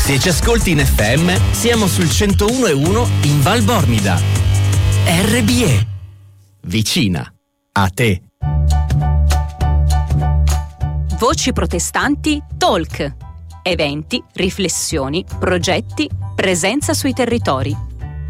Se ci ascolti in FM, siamo sul 101.1 in Val Bormida. RBE. Vicina a te. Voci protestanti Talk. Eventi, riflessioni, progetti, presenza sui territori.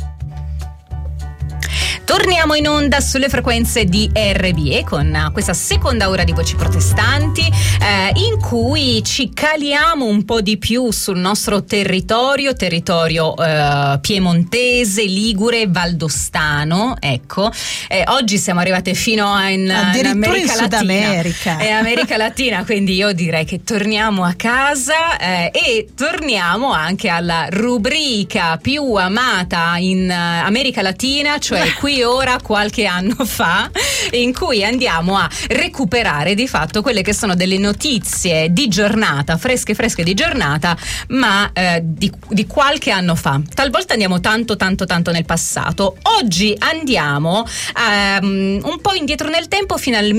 Torniamo in onda sulle frequenze di RBE con questa seconda ora di Voci Protestanti, in cui ci caliamo un po' di più sul nostro territorio piemontese, ligure, valdostano. Ecco, oggi siamo arrivate fino addirittura in Sud America. America Latina, quindi io direi che torniamo a casa e torniamo anche alla rubrica più amata in America Latina, cioè qui ora qualche anno fa, in cui andiamo a recuperare di fatto quelle che sono delle notizie di giornata, fresche di giornata, ma di qualche anno fa. Talvolta andiamo tanto nel passato. Oggi andiamo un po' indietro nel tempo fino al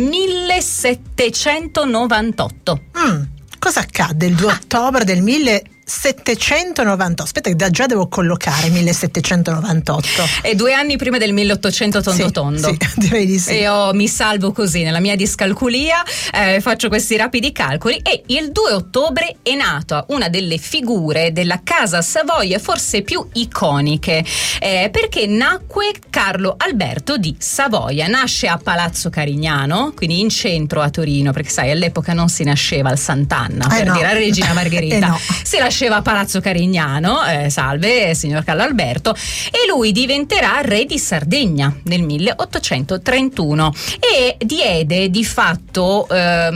1798. Cosa accadde il 2 ottobre del 1798? Aspetta che già devo collocare 1798. È 2 anni prima del 1800 tondo. Sì, direi di sì. Io mi salvo così nella mia discalculia, faccio questi rapidi calcoli, e il 2 ottobre è nata una delle figure della Casa Savoia forse più iconiche, perché nacque Carlo Alberto di Savoia. Nasce a Palazzo Carignano, quindi in centro a Torino, perché sai, all'epoca non si nasceva al Sant'Anna, per dire a Regina Margherita. No. Si nasceva a Palazzo Carignano, salve signor Carlo Alberto, e lui diventerà re di Sardegna nel 1831 e diede di fatto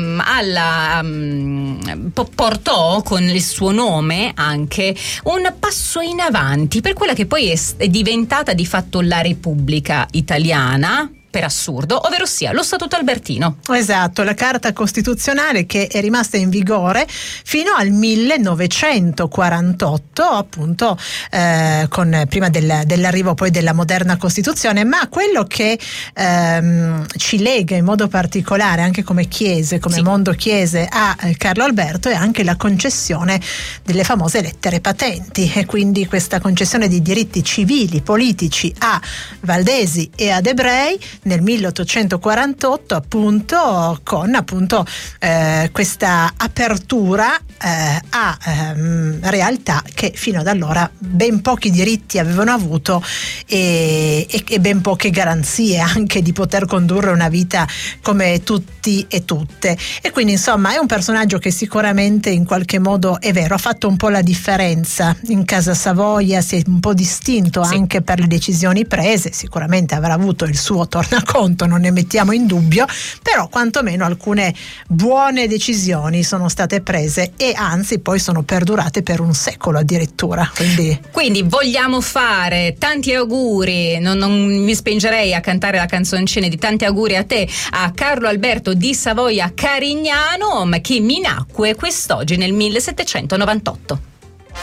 portò con il suo nome anche un passo in avanti per quella che poi è diventata di fatto la Repubblica Italiana, per assurdo, ovvero sia lo Statuto Albertino. Esatto, la Carta Costituzionale che è rimasta in vigore fino al 1948, appunto prima dell'arrivo poi della moderna Costituzione, ma quello che ci lega in modo particolare anche come chiese, come mondo chiese a Carlo Alberto è anche la concessione delle famose lettere patenti, e quindi questa concessione di diritti civili, politici a valdesi e ad ebrei nel 1848, appunto con questa apertura a realtà che fino ad allora ben pochi diritti avevano avuto e ben poche garanzie anche di poter condurre una vita come tutti e tutte. E quindi insomma è un personaggio che sicuramente in qualche modo, è vero, ha fatto un po' la differenza in Casa Savoia, si è un po' distinto anche per le decisioni prese, sicuramente avrà avuto il suo tornaconto, non ne mettiamo in dubbio, però quantomeno alcune buone decisioni sono state prese e anzi poi sono perdurate per un secolo addirittura. Quindi vogliamo fare tanti auguri, non mi spingerei a cantare la canzoncina di tanti auguri a te, a Carlo Alberto di Savoia Carignano, che mi nacque quest'oggi nel 1798.